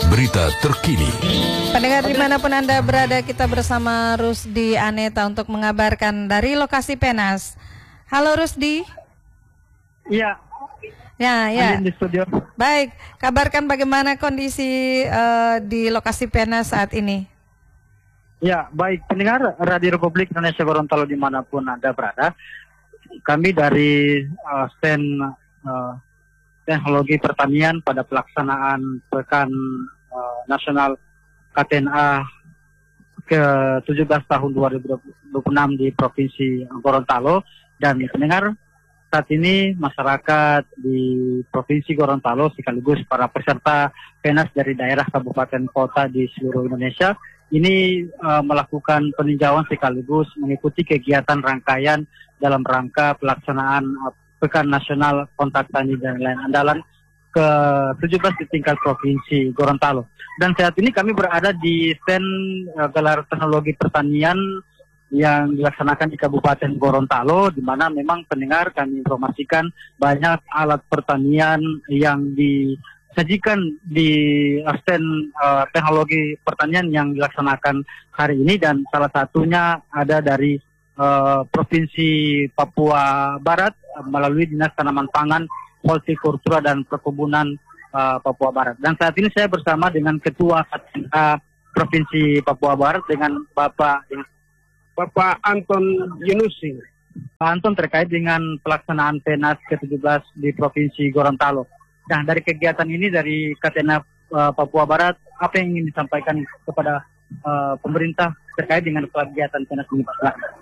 berita terkini. Pendengar dimanapun Anda berada, kita bersama Rusdi Aneta untuk mengabarkan dari lokasi Penas. Halo Rusdi. Iya. Ya. Di studio. Baik, kabarkan bagaimana kondisi di lokasi Penas saat ini. Ya, baik pendengar Radio Republik Indonesia Gorontalo dimanapun Anda berada. Kami dari stand teknologi pertanian pada pelaksanaan Pekan Nasional KTNA ke-17 tahun 2026 di Provinsi Gorontalo. Dan pendengar, saat ini masyarakat di Provinsi Gorontalo sekaligus para peserta Penas dari daerah kabupaten kota di seluruh Indonesia ini melakukan peninjauan sekaligus mengikuti kegiatan rangkaian dalam rangka pelaksanaan Pekan Nasional Kontak Tani dan Lain Andalan ke-17 di tingkat Provinsi Gorontalo. Dan saat ini kami berada di stand gelar teknologi pertanian yang dilaksanakan di Kabupaten Gorontalo, di mana memang pendengar kami informasikan banyak alat pertanian yang disajikan di stand teknologi pertanian yang dilaksanakan hari ini, dan salah satunya ada dari Provinsi Papua Barat melalui Dinas Tanaman Pangan, Hortikultura dan Perkebunan Papua Barat. Dan saat ini saya bersama dengan Ketua KTNA Provinsi Papua Barat dengan Bapak Anton Yunusi. Pak Anton, terkait dengan pelaksanaan Penas ke-17 di Provinsi Gorontalo. Nah, dari kegiatan ini dari KTNA Papua Barat, apa yang ingin disampaikan kepada pemerintah terkait dengan kegiatan Penas ini, Pak?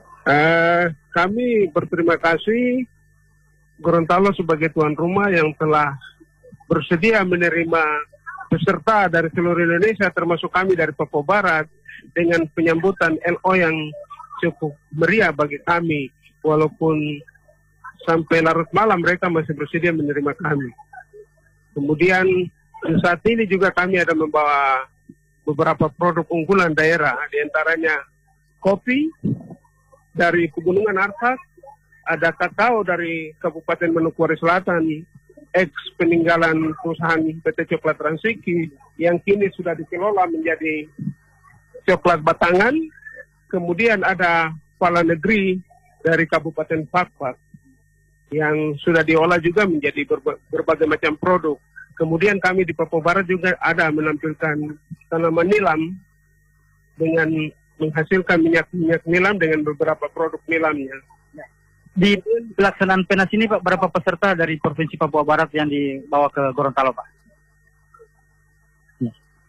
Kami berterima kasih Gorontalo sebagai tuan rumah yang telah bersedia menerima peserta dari seluruh Indonesia, termasuk kami dari Papua Barat, dengan penyambutan LO yang cukup meriah bagi kami, walaupun sampai larut malam mereka masih bersedia menerima kami. Kemudian saat ini juga kami ada membawa beberapa produk unggulan daerah, diantaranya kopi dari Pegunungan Arfak, ada kakao dari Kabupaten Manokwari Selatan, ex peninggalan perusahaan PT Coklat Transiki, yang kini sudah dikelola menjadi coklat batangan. Kemudian ada pala negeri dari Kabupaten Pakpak, yang sudah diolah juga menjadi berbagai macam produk. Kemudian kami di Papua Barat juga ada menampilkan tanaman nilam dengan menghasilkan minyak nilam dengan beberapa produk nilamnya. Di pelaksanaan Penas ini, Pak, berapa peserta dari Provinsi Papua Barat yang dibawa ke Gorontalo, Pak? Ya.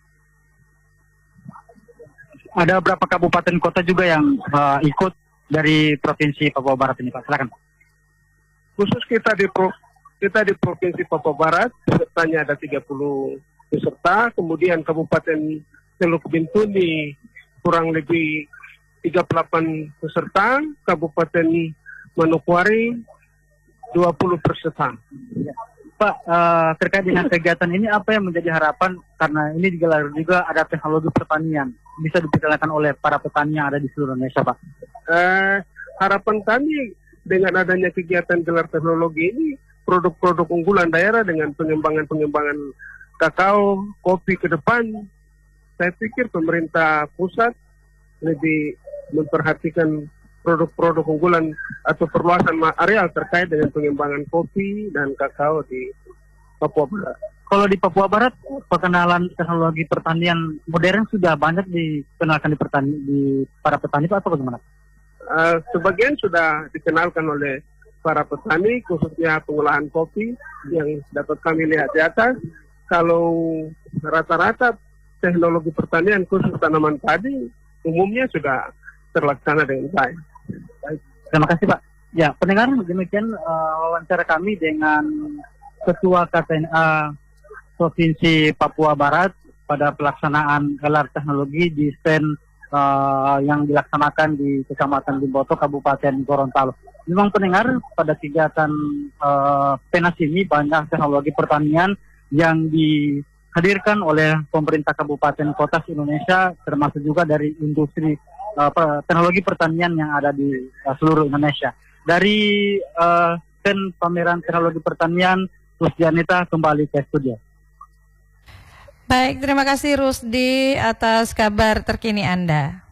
Ada berapa kabupaten kota juga yang ikut dari Provinsi Papua Barat ini, Pak? Silakan, Pak. Khusus kita di Provinsi Papua Barat, pesertanya ada 30 peserta, kemudian Kabupaten Teluk Bintuni kurang lebih 38 peserta, Kabupaten Manokwari 20 peserta. Ya. Pak, terkait dengan kegiatan ini apa yang menjadi harapan, karena ini digelar juga ada teknologi pertanian, bisa diperkenalkan oleh para petani yang ada di seluruh Indonesia, Pak? Harapan kami dengan adanya kegiatan gelar teknologi ini, produk-produk unggulan daerah dengan pengembangan kakao, kopi ke depan, saya pikir pemerintah pusat lebih memperhatikan produk-produk unggulan atau perluasan areal terkait dengan pengembangan kopi dan kakao di Papua Barat. Kalau di Papua Barat, perkenalan teknologi pertanian modern sudah banyak dikenalkan di para petani, Pak, atau bagaimana? Sebagian sudah dikenalkan oleh para petani, khususnya pengolahan kopi yang dapat kami lihat di atas. Kalau rata-rata teknologi pertanian khusus tanaman padi umumnya sudah terlaksana dengan baik. Terima kasih, Pak. Ya, pendengar, demikian wawancara kami dengan Ketua KTNA Provinsi Papua Barat pada pelaksanaan gelar teknologi di stand yang dilaksanakan di Kecamatan Limboto, Kabupaten Gorontalo. Memang pendengar, pada kegiatan Penas ini banyak teknologi pertanian yang dihadirkan oleh pemerintah kabupaten kota Indonesia, termasuk juga dari industri teknologi pertanian yang ada di seluruh Indonesia. Dari pameran teknologi pertanian, Rusdi Aneta kembali ke studio. Baik, terima kasih Rusdi atas kabar terkini Anda.